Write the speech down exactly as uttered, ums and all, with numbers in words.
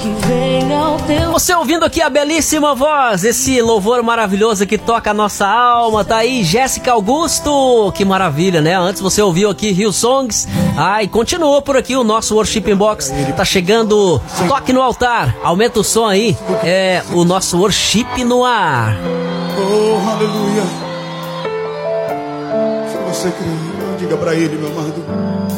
que venha ao teu... Você ouvindo aqui a belíssima voz, esse louvor maravilhoso que toca a nossa alma, tá aí Jéssica Augusto, que maravilha, né? Antes você ouviu aqui Rio Songs, ah, e continuou por aqui o nosso Worship Box, tá chegando, toque no altar, aumenta o som aí, é o nosso Worship no ar. Oh, aleluia. Se você crê, diga pra ele, meu amado.